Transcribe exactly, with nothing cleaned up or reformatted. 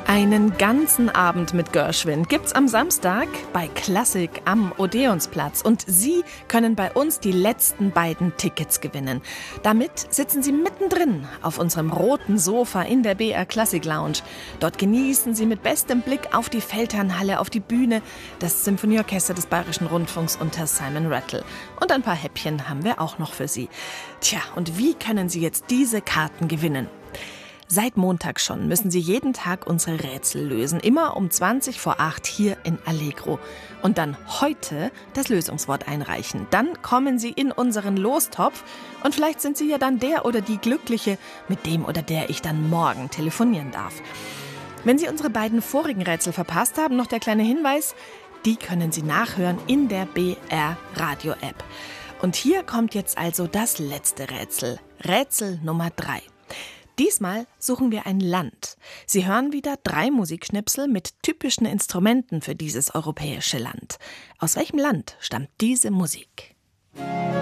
Einen ganzen Abend mit Gershwin gibt's am Samstag bei Klassik am Odeonsplatz. Und Sie können bei uns die letzten beiden Tickets gewinnen. Damit sitzen Sie mittendrin auf unserem roten Sofa in der B R Klassik Lounge. Dort genießen Sie mit bestem Blick auf die Feldherrnhalle, auf die Bühne, das Symphonieorchester des Bayerischen Rundfunks unter Simon Rattle. Und ein paar Häppchen haben wir auch noch für Sie. Tja, und wie können Sie jetzt diese Karten gewinnen? Seit Montag schon müssen Sie jeden Tag unsere Rätsel lösen. Immer um zwanzig vor acht hier in Allegro. Und dann heute das Lösungswort einreichen. Dann kommen Sie in unseren Lostopf. Und vielleicht sind Sie ja dann der oder die Glückliche, mit dem oder der ich dann morgen telefonieren darf. Wenn Sie unsere beiden vorigen Rätsel verpasst haben, noch der kleine Hinweis, die können Sie nachhören in der B R Radio App. Und hier kommt jetzt also das letzte Rätsel. Rätsel Nummer drei. Diesmal suchen wir ein Land. Sie hören wieder drei Musikschnipsel mit typischen Instrumenten für dieses europäische Land. Aus welchem Land stammt diese Musik?